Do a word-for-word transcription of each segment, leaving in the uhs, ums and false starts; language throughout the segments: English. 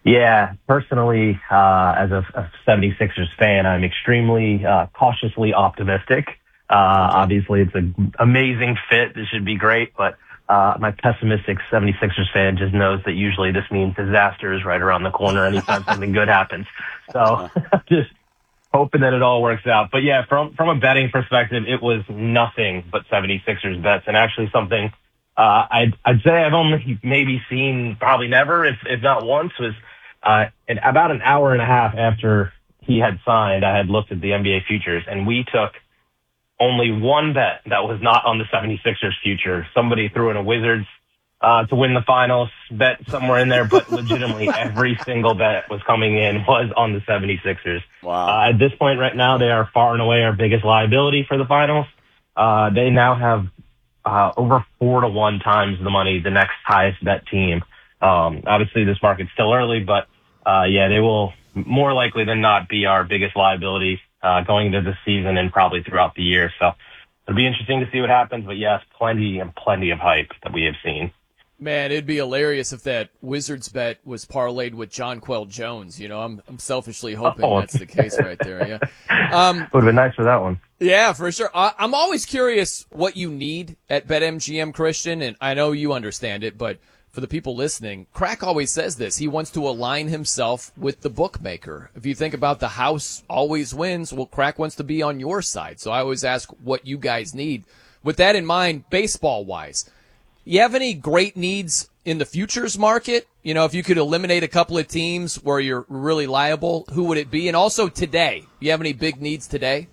Yeah, personally, uh, as a, a 76ers fan, I'm extremely uh, cautiously optimistic. Uh, obviously, it's an amazing fit. This should be great, but uh, my pessimistic 76ers fan just knows that usually this means disaster is right around the corner anytime something good happens. So just hoping that it all works out. But yeah, from from a betting perspective, it was nothing but 76ers bets, and actually something uh, I'd I'd say I've only maybe seen probably never, if if not once, was uh, in about an hour and a half after he had signed, I had looked at the N B A futures, and we took only one bet that was not on the 76ers future. Somebody threw in a Wizards uh, to win the finals bet somewhere in there, but legitimately every single bet was coming in was on the 76ers. Wow. Uh, at this point right now, they are far and away our biggest liability for the finals. Uh, they now have uh, over four to one times the money, the next highest bet team. Um, obviously, this market's still early, but uh, yeah, they will more likely than not be our biggest liability uh, going into the season and probably throughout the year. So it'll be interesting to see what happens. But yes, plenty and plenty of hype that we have seen. Man, it'd be hilarious if that Wizards bet was parlayed with Jonquel Jones. You know, I'm I'm selfishly hoping oh. that's the case right there. Yeah, um, would have been nice for that one. Yeah, for sure. I, I'm always curious what you need at BetMGM, Christian, and I know you understand it, but for the people listening, Crack always says this. He wants to align himself with the bookmaker. If you think about the house always wins, well, Crack wants to be on your side. So I always ask what you guys need. With that in mind, baseball-wise, you have any great needs in the futures market? You know, if you could eliminate a couple of teams where you're really liable, who would it be? And also today, you have any big needs today?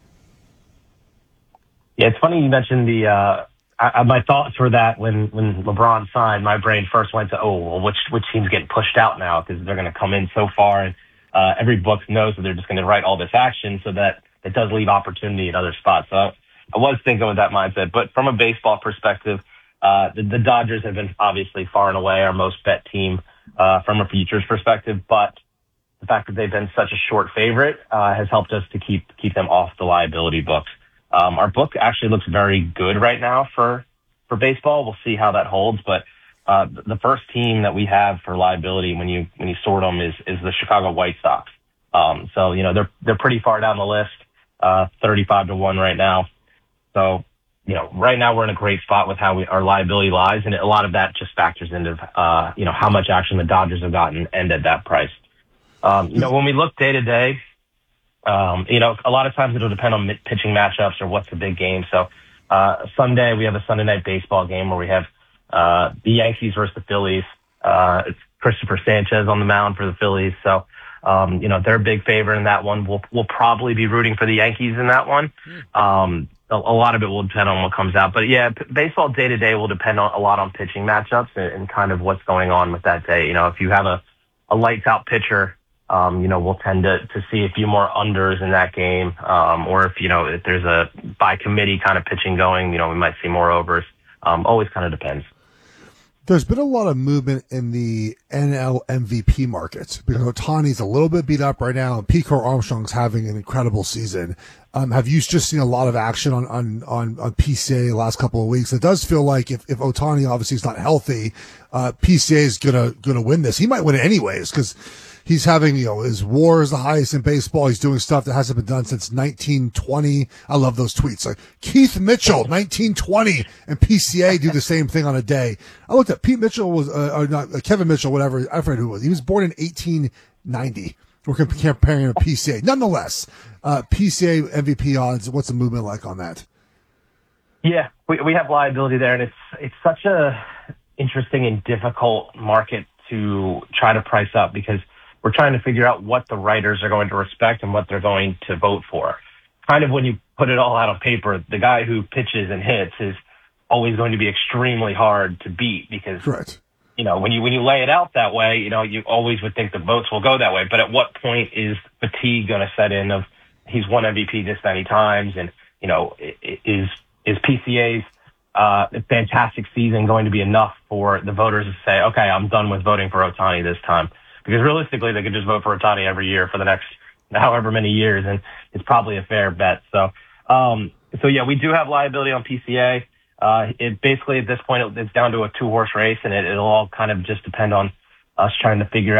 Yeah, it's funny you mentioned the uh, I, my thoughts were that when, when LeBron signed, my brain first went to, oh, well, which which team's getting pushed out now because they're going to come in so far, and uh, every book knows that they're just going to write all this action, so that it does leave opportunity in other spots. So I was thinking with that mindset, but from a baseball perspective, uh, the, the Dodgers have been obviously far and away our most bet team uh, from a futures perspective, but the fact that they've been such a short favorite uh, has helped us to keep keep them off the liability books. Um, our book actually looks very good right now for, for baseball. We'll see how that holds, but, uh, the first team that we have for liability when you, when you sort them is, is the Chicago White Sox. Um, so, you know, they're, they're pretty far down the list, uh, thirty-five to one right now. So, you know, right now we're in a great spot with how we, our liability lies, and a lot of that just factors into, uh, you know, how much action the Dodgers have gotten and at that price. Um, you know, when we look day to day, Um, you know, a lot of times it'll depend on pitching matchups or what's the big game. So, uh, Sunday, we have a Sunday night baseball game where we have, uh, the Yankees versus the Phillies. Uh, it's Christopher Sanchez on the mound for the Phillies. So, um, you know, they're a big favorite in that one. We'll, we'll probably be rooting for the Yankees in that one. Um, a, a lot of it will depend on what comes out. But yeah, p- baseball day to day will depend on, a lot on pitching matchups and, and kind of what's going on with that day. You know, if you have a, a lights out pitcher, Um, you know, we'll tend to, to see a few more unders in that game. Um, or if, you know, if there's a by committee kind of pitching going, you know, we might see more overs. Um, always kind of depends. There's been a lot of movement in the N L M V P market because Ohtani's a little bit beat up right now and Pico Armstrong's having an incredible season. Um, have you just seen a lot of action on, on, on, on P C A the last couple of weeks? It does feel like if, if Ohtani obviously is not healthy, uh, P C A is gonna, gonna win this. He might win it anyways because he's having, you know, his WAR is the highest in baseball. He's doing stuff that hasn't been done since nineteen twenty. I love those tweets. Like Keith Mitchell, nineteen twenty, and P C A do the same thing on a day. I looked at Pete Mitchell was, uh, or not, uh, Kevin Mitchell, whatever. I forget who it was. He was born in eighteen ninety. We're comparing him to P C A. Nonetheless, uh, P C A M V P odds. What's the movement like on that? Yeah, we, we have liability there, and it's, it's such a interesting and difficult market to try to price up because we're trying to figure out what the writers are going to respect and what they're going to vote for. Kind of when you put it all out on paper, the guy who pitches and hits is always going to be extremely hard to beat because, Correct. you know, when you, when you lay it out that way, you know, you always would think the votes will go that way. But at what point is fatigue going to set in of he's won M V P this many times? And, you know, is, is P C A's, uh, fantastic season going to be enough for the voters to say, okay, I'm done with voting for Ohtani this time? Because realistically, they could just vote for Ohtani every year for the next however many years, and it's probably a fair bet. So, um, so yeah, we do have liability on P C A. Uh, it basically at this point, it, it's down to a two horse race, and it, it'll all kind of just depend on us trying to figure out